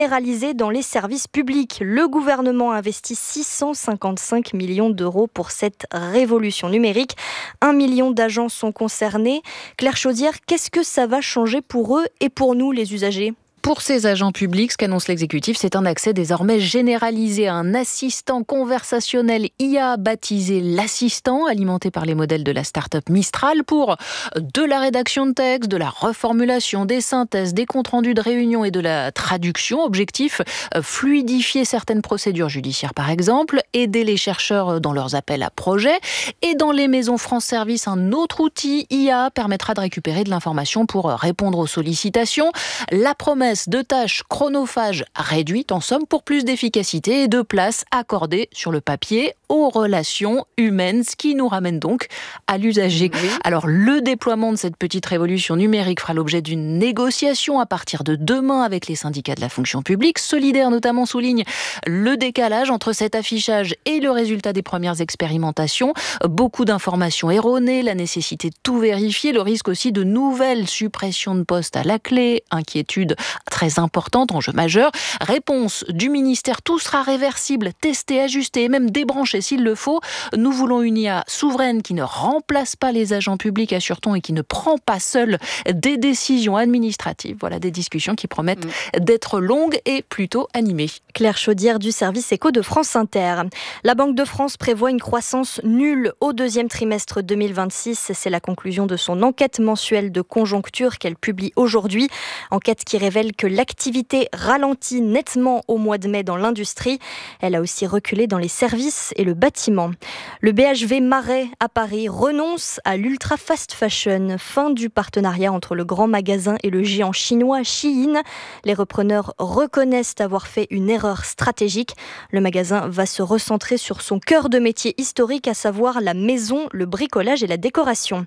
généralisée dans les services publics. Le gouvernement a investi 655 millions d'euros pour cette révolution numérique. 1 million d'agents sont concernés. Claire Chaudière, qu'est-ce que ça va changer pour eux et pour nous, les usagers ? Pour ces agents publics, ce qu'annonce l'exécutif, c'est un accès désormais généralisé à un assistant conversationnel IA baptisé l'assistant, alimenté par les modèles de la start-up Mistral pour de la rédaction de texte, de la reformulation, des synthèses, des comptes rendus de réunion et de la traduction. Objectif, fluidifier certaines procédures judiciaires par exemple, aider les chercheurs dans leurs appels à projets. Et dans les maisons France Service, un autre outil IA permettra de récupérer de l'information pour répondre aux sollicitations. La promesse de tâches chronophages réduites, en somme, pour plus d'efficacité et de place accordée sur le papier aux relations humaines, ce qui nous ramène donc à l'usager. Oui. Alors, le déploiement de cette petite révolution numérique fera l'objet d'une négociation à partir de demain avec les syndicats de la fonction publique. Solidaires notamment souligne le décalage entre cet affichage et le résultat des premières expérimentations. Beaucoup d'informations erronées, la nécessité de tout vérifier, le risque aussi de nouvelles suppressions de postes à la clé, inquiétude très importante, enjeu majeur. Réponse du ministère, tout sera réversible, testé, ajusté et même débranché s'il le faut. Nous voulons une IA souveraine qui ne remplace pas les agents publics, assure-t-on, et qui ne prend pas seule des décisions administratives. Voilà des discussions qui promettent d'être longues et plutôt animées. Claire Chaudière du service éco de France Inter. La Banque de France prévoit une croissance nulle au deuxième trimestre 2026. C'est la conclusion de son enquête mensuelle de conjoncture qu'elle publie aujourd'hui. Enquête qui révèle que l'activité ralentit nettement au mois de mai dans l'industrie. Elle a aussi reculé dans les services et le bâtiment. Le BHV Marais à Paris renonce à l'ultra fast fashion. Fin du partenariat entre le grand magasin et le géant chinois Shein. Les repreneurs reconnaissent avoir fait une erreur stratégique. Le magasin va se recentrer sur son cœur de métier historique, à savoir la maison, le bricolage et la décoration.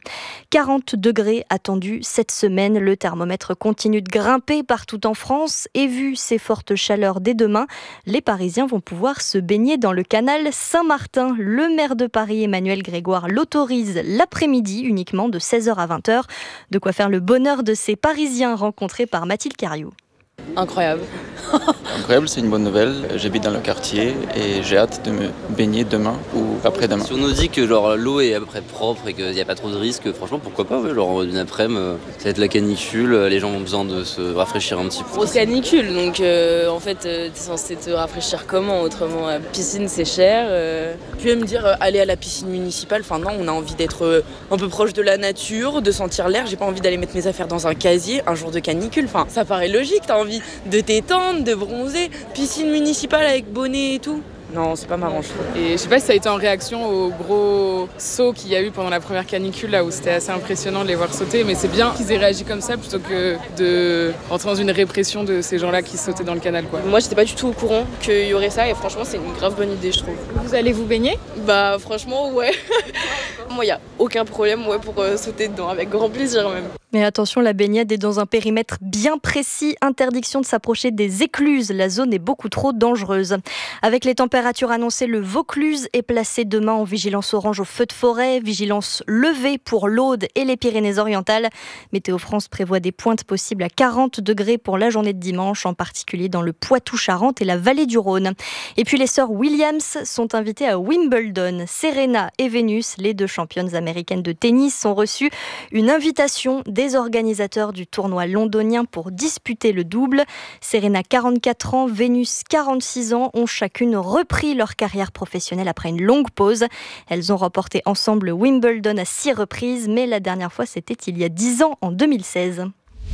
40 degrés attendus cette semaine. Le thermomètre continue de grimper partout en France et vu ces fortes chaleurs dès demain, les Parisiens vont pouvoir se baigner dans le canal Saint-Martin. Le maire de Paris, Emmanuel Grégoire, l'autorise l'après-midi uniquement de 16h à 20h. De quoi faire le bonheur de ces Parisiens rencontrés par Mathilde Cariou. Incroyable. Incroyable, c'est une bonne nouvelle. J'habite dans le quartier et j'ai hâte de me baigner demain ou après-demain. Si on nous dit que l'eau est à peu près propre et qu'il n'y a pas trop de risques, franchement pourquoi pas, une après-midi, ça va être la canicule, les gens ont besoin de se rafraîchir un petit peu. Grosse canicule, donc en fait t'es censé te rafraîchir comment autrement? La piscine c'est cher. Tu vas me dire aller à la piscine municipale, enfin non, on a envie d'être un peu proche de la nature, de sentir l'air, j'ai pas envie d'aller mettre mes affaires dans un casier un jour de canicule, enfin ça paraît logique, t'as envie de t'étendre, de bronzer, piscine municipale avec bonnet et tout. Non, c'est pas marrant, je trouve. Et je sais pas si ça a été en réaction au gros saut qu'il y a eu pendant la première canicule, là où c'était assez impressionnant de les voir sauter, mais c'est bien qu'ils aient réagi comme ça plutôt que de rentrer dans une répression de ces gens-là qui sautaient dans le canal, quoi. Moi, j'étais pas du tout au courant qu'il y aurait ça et franchement, c'est une grave bonne idée, je trouve. Vous allez vous baigner ? Bah, franchement, ouais. Moi, il y a aucun problème pour sauter dedans, avec grand plaisir même. Mais attention, la baignade est dans un périmètre bien précis. Interdiction de s'approcher des écluses. La zone est beaucoup trop dangereuse. Avec les températures annoncées, le Vaucluse est placé demain en vigilance orange au feu de forêt. Vigilance levée pour l'Aude et les Pyrénées-Orientales. Météo France prévoit des pointes possibles à 40 degrés pour la journée de dimanche, en particulier dans le Poitou-Charentes et la vallée du Rhône. Et puis les sœurs Williams sont invitées à Wimbledon. Serena et Venus, les deux championnes américaines de tennis, ont reçu une invitation des organisateurs du tournoi londonien pour disputer le double. Serena, 44 ans, Venus, 46 ans, ont chacune repris leur carrière professionnelle après une longue pause. Elles ont remporté ensemble Wimbledon à 6 reprises, mais la dernière fois, c'était il y a 10 ans, en 2016.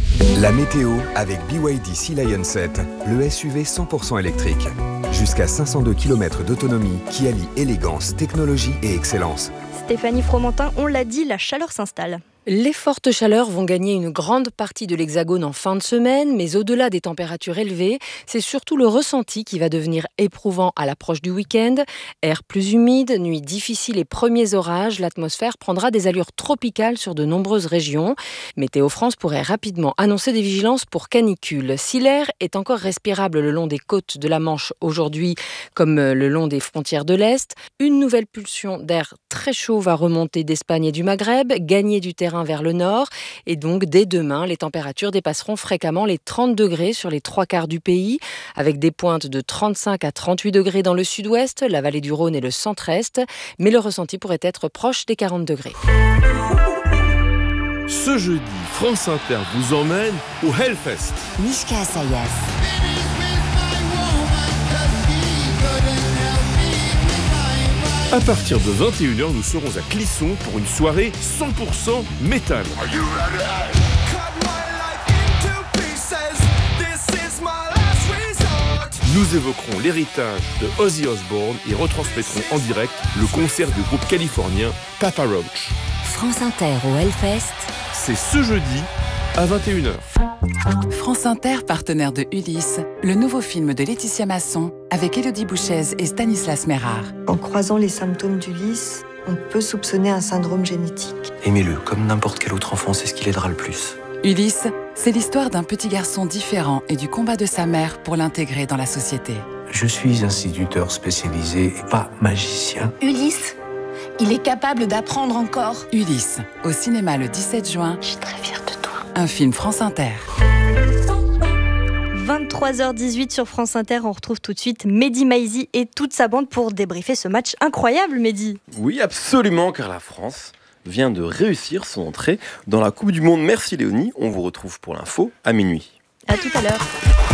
La météo avec BYD Sea Lion 7, le SUV 100% électrique. Jusqu'à 502 km d'autonomie qui allie élégance, technologie et excellence. Stéphanie Fromentin, on l'a dit, la chaleur s'installe. Les fortes chaleurs vont gagner une grande partie de l'Hexagone en fin de semaine, mais au-delà des températures élevées, c'est surtout le ressenti qui va devenir éprouvant à l'approche du week-end. Air plus humide, nuit difficile et premiers orages, l'atmosphère prendra des allures tropicales sur de nombreuses régions. Météo France pourrait rapidement annoncer des vigilances pour canicule. Si l'air est encore respirable le long des côtes de la Manche aujourd'hui, comme le long des frontières de l'Est, une nouvelle pulsion d'air très chaud va remonter d'Espagne et du Maghreb, gagner du terrain terrain vers le nord. Et donc, dès demain, les températures dépasseront fréquemment les 30 degrés sur les 3/4 du pays, avec des pointes de 35 à 38 degrés dans le sud-ouest, la vallée du Rhône et le centre-est. Mais le ressenti pourrait être proche des 40 degrés. Ce jeudi, France Inter vous emmène au Hellfest. Mishka Assayas. À partir de 21h, nous serons à Clisson pour une soirée 100% métal. Nous évoquerons l'héritage de Ozzy Osbourne et retransmettrons en direct le concert du groupe californien Papa Roach. France Inter au Hellfest. C'est ce jeudi à 21h. France Inter, partenaire de Ulysse, le nouveau film de Laetitia Masson avec Élodie Bouchez et Stanislas Mérard. En croisant les symptômes d'Ulysse, on peut soupçonner un syndrome génétique. Aimez-le, comme n'importe quel autre enfant, c'est ce qui l'aidera le plus. Ulysse, c'est l'histoire d'un petit garçon différent et du combat de sa mère pour l'intégrer dans la société. Je suis instituteur spécialisé, pas magicien. Ulysse, il est capable d'apprendre encore. Ulysse, au cinéma le 17 juin. Je suis très fière de toi. Un film France Inter. 23h18 sur France Inter, on retrouve tout de suite Mehdi Maizi et toute sa bande pour débriefer ce match incroyable, Mehdi. Oui, absolument, car la France vient de réussir son entrée dans la Coupe du Monde. Merci Léonie, on vous retrouve pour l'info à minuit. À tout à l'heure.